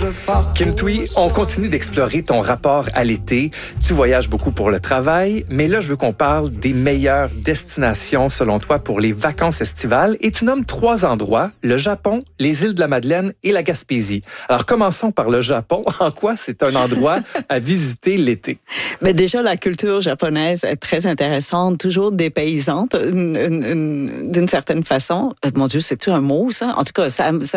Kim Thuy, on continue d'explorer ton rapport à l'été. Tu voyages beaucoup pour le travail, mais là, je veux qu'on parle des meilleures destinations, selon toi, pour les vacances estivales. Et tu nommes 3 endroits, le Japon, les îles de la Madeleine et la Gaspésie. Alors, commençons par le Japon. En quoi c'est un endroit à visiter l'été? Mais déjà, la culture japonaise est très intéressante, toujours dépaysante, d'une certaine façon. Mon Dieu, c'est-tu un mot, ça? En tout cas,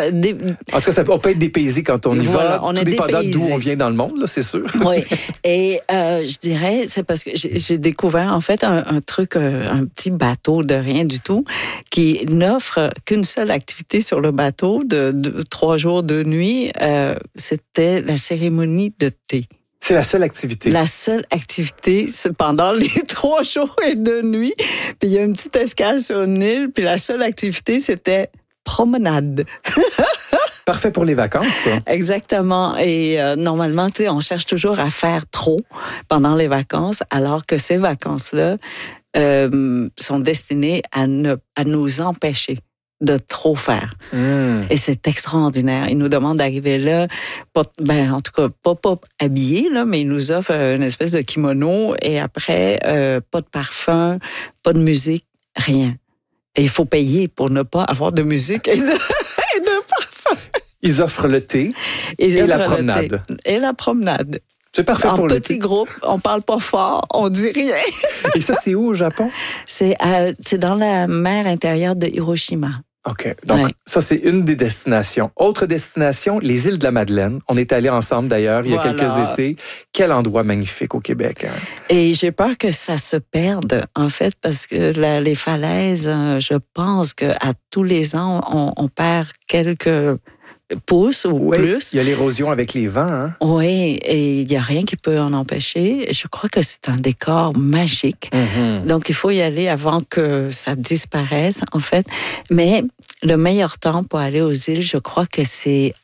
on peut être dépaysé quand on y va, on tout dépendant d'où on vient dans le monde, là, c'est sûr. Oui, et je dirais, c'est parce que j'ai découvert en fait un truc, un petit bateau de rien du tout, qui n'offre qu'une seule activité sur le bateau de 3 jours, 2 nuits. C'était la cérémonie de thé. C'est la seule activité? La seule activité, c'est pendant les 3 jours et 2 nuits. Puis il y a une petite escale sur une île, puis la seule activité, c'était promenade. Parfait pour les vacances, ça. Exactement. Et normalement, tu sais, on cherche toujours à faire trop pendant les vacances, alors que ces vacances-là sont destinées à nous empêcher de trop faire. Et c'est extraordinaire. Ils nous demandent d'arriver là, en tout cas, pas habillés, là, mais ils nous offrent une espèce de kimono et après, pas de parfum, pas de musique, rien. Et il faut payer pour ne pas avoir de musique et de parfum. Ils offrent le thé et la promenade. Et la promenade. C'est parfait pour l'été. En petit groupe, on parle pas fort, on dit rien. Et ça, c'est où au Japon? C'est dans la mer intérieure de Hiroshima. OK. Donc, ça, c'est une des destinations. Autre destination, les îles de la Madeleine. On est allés ensemble, d'ailleurs, il y a quelques étés. Quel endroit magnifique au Québec. Hein? Et j'ai peur que ça se perde, en fait, parce que les falaises, je pense qu'à tous les ans, on perd quelques pouces ou plus. Il y a l'érosion avec les vents. Hein? Oui, et il n'y a rien qui peut en empêcher. Je crois que c'est un décor magique. Mm-hmm. Donc, il faut y aller avant que ça disparaisse, en fait. Mais le meilleur temps pour aller aux îles, je crois que c'est